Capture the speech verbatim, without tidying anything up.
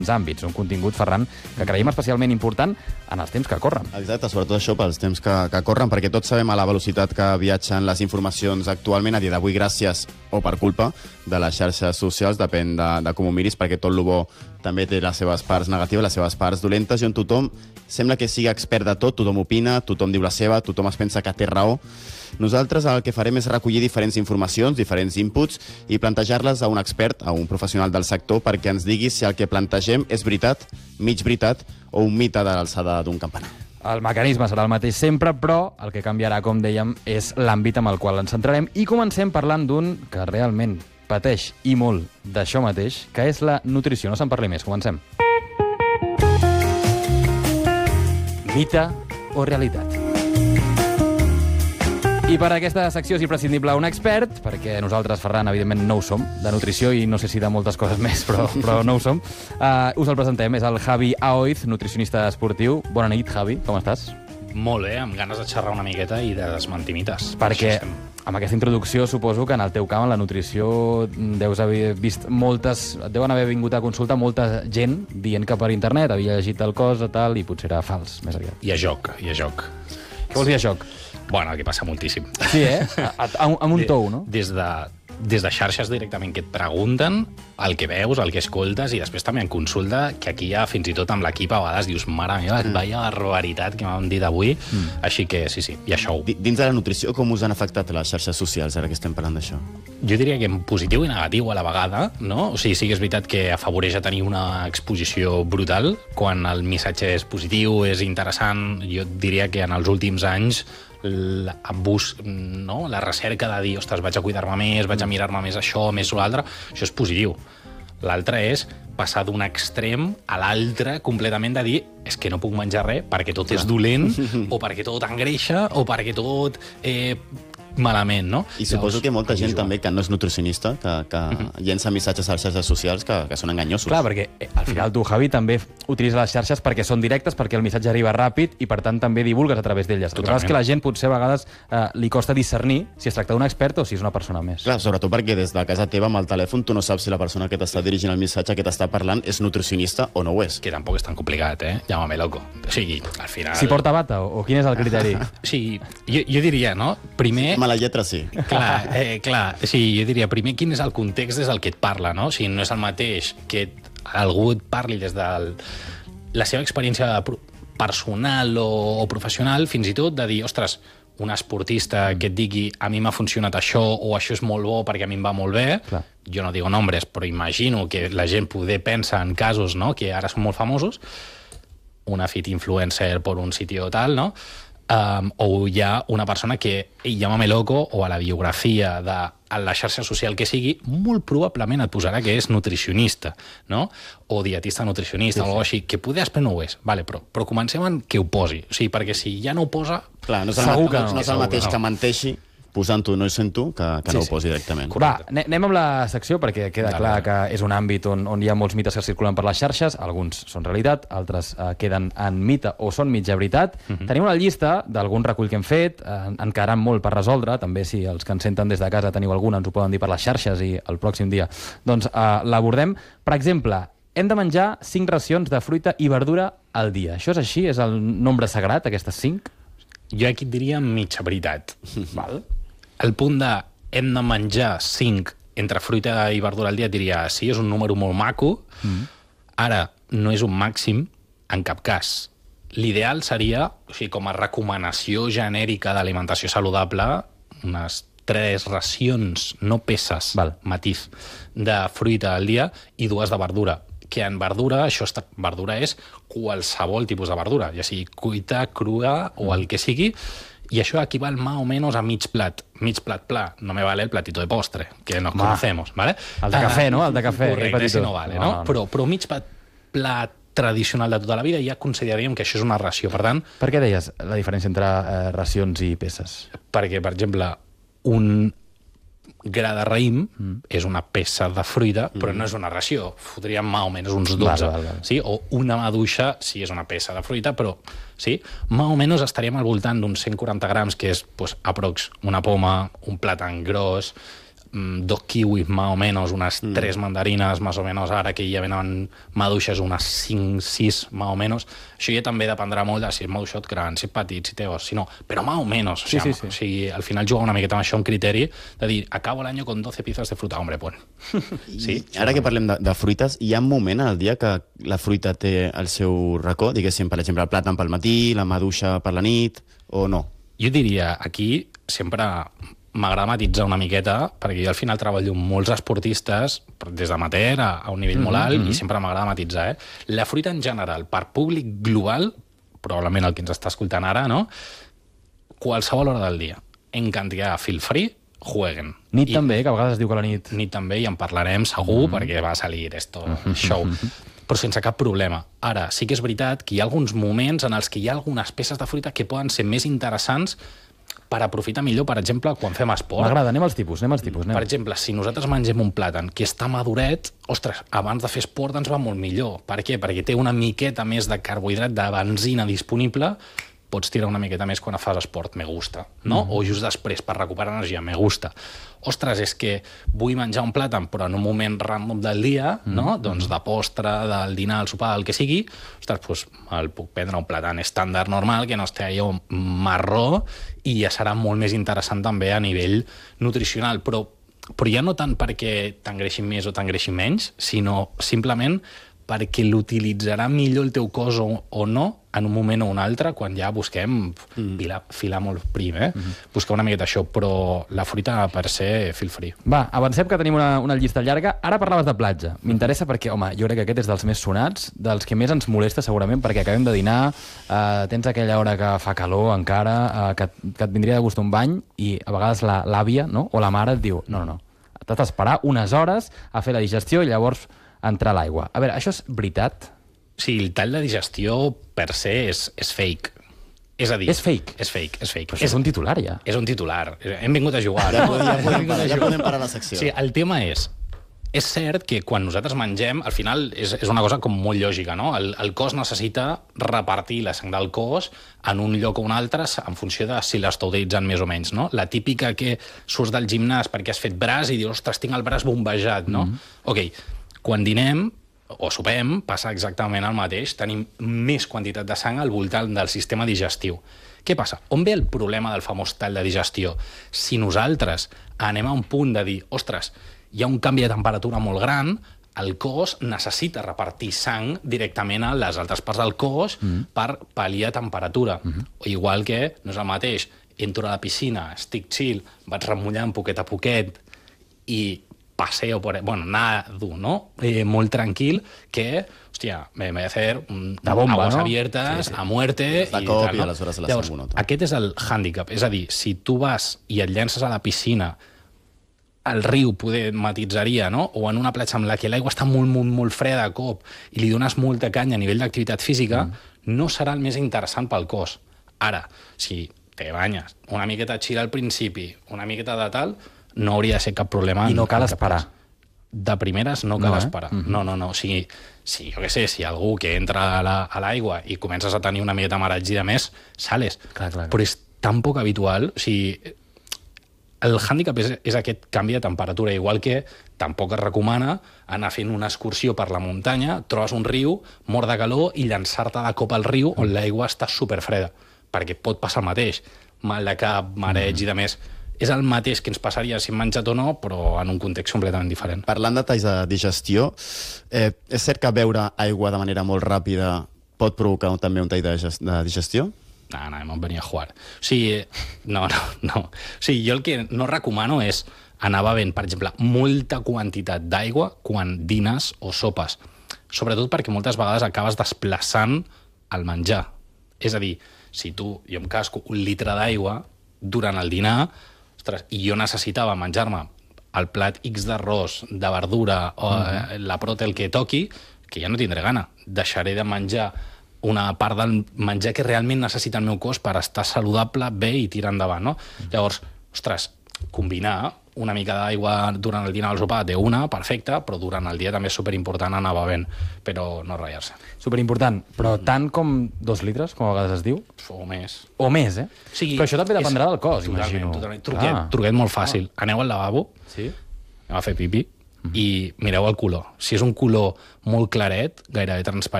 àmbits, un contingut, Ferran, que creiem especialment important en els temps que corren. Exacte, sobretot això pels temps que, que corren, perquè tots sabem a la velocitat que viatgen les informacions actualment, a dia d'avui gràcies o per culpa de les xarxes socials, depèn de, de com ho miris, perquè tot el bo també té les seves parts negatives, les seves parts dolentes, i on tothom sembla que sigui expert de tot, tothom opina, tothom diu la seva, tothom es pensa que té raó. Nosaltres el que farem és recollir diferents informacions, diferents inputs, i plantejar-les a un expert, a un professional del sector, perquè ens digui si el que plantegem és veritat, mig veritat o un mite de l'alçada d'un campanar. El mecanisme serà el mateix sempre, però el que canviarà, com dèiem, és l'àmbit amb el qual ens centrarem. I comencem parlant d'un que realment pateix i molt d'això mateix, que és la nutrició. No se'n parli més, comencem. Mite o realitat? I per aquesta secció és imprescindible un expert, perquè nosaltres, Ferran, evidentment no ho som, de nutrició i no sé si de moltes coses més, però, però no ho som. Uh, us el presentem, és el Javi Aoiz, nutricionista esportiu. Bona nit, Javi, com estàs? Molt bé, amb ganes de xerrar una miqueta i de desmentir mites. Perquè amb aquesta introducció suposo que en el teu camp, en la nutrició, deus haver vist moltes... Deuen haver vingut a consulta molta gent dient que per internet havia llegit el cos o tal, i potser era fals, més aviat. I a joc, i a joc. Què vols dir a joc? Bueno, aquí passa moltíssim. Sí, eh? Amb un tou, no? Des de, des de xarxes directament que et pregunten el que veus, el que escoltes, i després també en consulta, que aquí ja fins i tot amb l'equip a vegades dius, mare meva, mm. vaya barbaritat que m'han dit avui. Mm. Així que sí, sí, i això. Dins de la nutrició, com us han afectat les xarxes socials, ara que estem parlant d'això? Jo diria que en positiu i negatiu a la vegada, no? O sigui, sí que és veritat que afavoreix a tenir una exposició brutal. Quan el missatge és positiu, és interessant, jo diria que en els últims anys l'abús, no? La recerca de dir, ostres, vaig a cuidar-me més, vaig a mirar-me més això, més l'altre, això és positiu. L'altre és passar d'un extrem a l'altre completament de dir és que no puc menjar res perquè tot és dolent o perquè tot engreixa o perquè tot eh, malament, no? I suposo que molta gent també que no és nutricionista, que, que uh-huh. llença missatges a les xarxes socials que, que són enganyosos. Clar, perquè al final tu, Javi, també utilitzes les xarxes perquè són directes, perquè el missatge arriba ràpid i per tant també divulgues a través d'elles. El que és que la gent potser a vegades eh, li costa discernir si es tracta d'un expert o si és una persona més. Clar, sobretot perquè des de casa teva amb el telèfon tu no saps si la persona que t'està dirigint el missatge que t'està parlant és nutricionista o no ho és. Que tampoc és tan complicat, eh? Llámame loco. O sigui, al final... Si porta bata o, o quin és el criteri? O sigui, jo, jo diria, no? Primer... Mala lletra, sí. Clar, eh, clar, sí, jo diria, primer, quin és el context des del que et parla, no? O sigui, no és el mateix que algú et parli des de la seva experiència personal o, o professional, fins i tot de dir, ostres, un esportista que et digui a mi m'ha funcionat això o això és molt bo perquè a mi em va molt bé, clar. Jo no digo nombres, però imagino que la gent poder pensa en casos, no?, que ara són molt famosos, una fit influencer per un sitio tal, no?, Um, o hi ha una persona que, hey, llámame loco, o a la biografia de a la xarxa social que sigui, molt probablement et posarà que és nutricionista, no? O dietista nutricionista, sí, o alguna cosa així, que poder després no ho és, vale, però, però comencem en que ho posi, o sigui, perquè si ja no ho posa... Clar, no és el, segur que no, no, no és el mateix que, no. que menteixi posant-ho no sent tu, que, que sí, no ho posi directament. Va, anem amb la secció, perquè queda clar que és un àmbit on, on hi ha molts mites que circulen per les xarxes, alguns són realitat, altres eh, queden en mite o són mitja veritat. Uh-huh. Tenim una llista d'algun recull que hem fet, eh, en quedaran molt per resoldre, també si els que ens senten des de casa teniu alguna, ens ho poden dir per les xarxes i el pròxim dia doncs eh, l'abordem. Per exemple, hem de menjar cinc racions de fruita i verdura al dia. Això és així? És el nombre sagrat, aquestes cinc? Jo aquí et diria mitja veritat. Val? El punt de hem de menjar cinc entre fruita i verdura al dia, diria, sí, és un número molt maco. Mm. Ara, no és un màxim en cap cas. L'ideal seria, o sigui, com a recomanació genèrica d'alimentació saludable, unes tres racions, no peces, val, matiz, de fruita al dia i dues de verdura. Que en verdura, això està, verdura és qualsevol tipus de verdura, ja sigui cuita, crua o el que sigui, i això equival más o menos a mig plat. Mig plat pla. No me vale el platito de postre, que nos Ma. conocemos, ¿vale? El de cafè, no? El de cafè. Correcte, ese no vale, no? no, no. Però, però mig plat, plat tradicional de tota la vida ja consideraríem que això és una ració. Per tant... Per què deies la diferència entre eh, racions i peces? Perquè, per exemple, un gra de raïm mm. és una peça de fruita, mm. però no és una ració. Fotríem més o menys uns dotze. Val, val, val. Sí? O una maduixa, sí, és una peça de fruita, però sí, més o menys estaríem al voltant d'uns cent quaranta grams, que és, pues, aprox, una poma, un plàtan gros, dos kiwis más o menos, unas mm. tres mandarinas más o menos, ara que ja venen maduixes unes cinc, sis más o menos. Això ja també dependrà molt de si és maduixot gran, si és petit, si té os, si no, però más o menos. O sí, sigui, sí, sí. O sigui, al final juga una miqueta amb això, un criteri de dir, acabo l'any con doce piezas de fruta, hombre, pues. Sí, ara que parlem de, de fruites, hi ha un moment al dia que la fruita té el seu racó, diguéssim, per exemple, el plàtan pel matí, la maduixa per la nit, o no? Jo diria, aquí sempre m'agrada matitzar una miqueta, perquè jo al final treballo amb molts esportistes, des d'amateur a, a un nivell mm -hmm. molt alt, mm -hmm. i sempre m'agrada matitzar. Eh? La fruita en general, per públic global, probablement el que ens està escoltant ara, no? Qualsevol hora del dia, en quantitat feel free, jueguen. Nit I, també, que a vegades es diu que la nit... Nit també, i en parlarem segur, mm -hmm. perquè va salir esto, mm -hmm. show. Però sense cap problema. Ara, sí que és veritat que hi ha alguns moments en els que hi ha algunes peces de fruita que poden ser més interessants per aprofitar millor, per exemple, quan fem esport. M'agrada, anem als tipus, anem als tipus. Anem. Per exemple, si nosaltres mengem un plàtan que està maduret, ostres, abans de fer esport ens va molt millor. Per què? Perquè té una miqueta més de carbohidrat, de benzina disponible, pots tirar una miqueta més quan fas esport, me gusta, no? Mm. O just després, per recuperar energia, me gusta. Ostres, és que vull menjar un plàtan, però en un moment random del dia, mm. no? Doncs de postre, del dinar, el sopar, el que sigui, ostres, doncs el puc prendre un plàtan estàndard normal, que no estigui allò marró, i ja serà molt més interessant també a nivell nutricional, però, però ja no tant perquè t'engreixi més o t'engreixi menys, sinó simplement perquè l'utilitzarà millor el teu cos o, o no en un moment o un altre, quan ja busquem mm. filar, filar molt prim, eh? Mm-hmm. Buscar una miqueta això, però la fruita per ser feel free. Va, avancem, que tenim una, una llista llarga. Ara parlaves de platja. M'interessa perquè, home, jo crec que aquest és dels més sonats, dels que més ens molesta segurament, perquè acabem de dinar, eh, tens aquella hora que fa calor encara, eh, que, que et vindria de gust un bany, i a vegades l'àvia, no?, o la mare et diu, no, no, no, t'has d'esperar unes hores a fer la digestió i llavors entrar a l'aigua. A veure, això és veritat? Sí, el tall de digestió per se és, és fake. És a dir... És fake? És fake, és fake. Però és un titular, ja. És un titular. Hem vingut a jugar. Ja, No? ja, podem, Hem vingut a parar, ja jugar. podem parar la secció. Sí, el tema és... És cert que quan nosaltres mengem, al final és, és una cosa com molt lògica, no? El, el cos necessita repartir la sang del cos en un lloc o un altre en funció de si l'està utilitzant més o menys, no? La típica que surts del gimnàs perquè has fet braç i dius, ostres, tinc el braç bombejat, no? Mm-hmm. Ok, quan dinem o sopem, passa exactament el mateix. Tenim més quantitat de sang al voltant del sistema digestiu. Què passa? On ve el problema del famós tall de digestió? Si nosaltres anem a un punt de dir, ostres, hi ha un canvi de temperatura molt gran, el cos necessita repartir sang directament a les altres parts del cos mm. per pal·liar temperatura. Mm-hmm. Igual que no és el mateix, entro a la piscina, estic chill, vaig remullant poquet a poquet i paseo por... Bueno, nado, ¿no? Eh, muy tranquil, que, hòstia, me voy a hacer un, de bomba, aguas no? abiertas, sí, sí. a muerte... De i cop tal, i no? aleshores se la Llavors, sang nota. aquest és el hàndicap. És a dir, si tu vas i et llences a la piscina, al riu poder matitzaria, no? O en una platja amb la que l'aigua està molt, molt, molt freda a cop i li dones molta canya a nivell d'activitat física, mm. no serà el més interessant pel cos. Ara, si te banyes una miqueta chill al principi, una miqueta de tal, no hauria de ser cap problema. I no cal esperar. De primeres no cal no, eh? esperar. Mm-hmm. No, no, no. O sigui, si, jo què sé, si algú que entra a la- a l'aigua i comences a tenir una miqueta maratge de més, sales. Clar, clar, clar. Però és tan poc habitual. O sigui, el hàndicap és, és aquest canvi de temperatura, igual que tampoc es recomana anar fent una excursió per la muntanya, trobes un riu, mort de calor, i llançar-te de cop al riu on l'aigua està superfreda, perquè pot passar el mateix. Mal de cap, mareig mm. i de més. És el mateix que ens passaria si hem menjat o no, però en un context completament diferent. Parlant de talls de digestió, eh, és cert que beure aigua de manera molt ràpida pot provocar un, també un tall de, gest- de digestió? No, no, hemos venido a jugar. O sigui, no, no, no. O sigui, jo el que no recomano és anar bevent, per exemple, molta quantitat d'aigua quan dines o sopes. Sobretot perquè moltes vegades acabes desplaçant el menjar. És a dir, si tu, jo em casco un litre d'aigua durant el dinar, ostres, i jo necessitava menjar-me el plat X d'arròs, de verdura, o mm. la prota, el que toqui, que ja no tindré gana. Deixaré de menjar una part del menjar que realment necessita el meu cos per estar saludable, bé i tirar endavant, no? Mm. Llavors, ostres, combinar una mica d'aigua durant el dinar o el sopar té una, perfecte, però durant el dia també és superimportant anar bevent, però no ratllar-se. Superimportant, però tant com dos litres, com a vegades es diu? O més. O més, eh? Sí, però això també dependrà és... del cos, totalment, imagino. Totalment. Truquet, ah. truquet molt fàcil. Ah. Aneu al lavabo, sí? anem a fer pipi, mm-hmm. i mireu el color. Si és un color molt claret, gairebé transparent,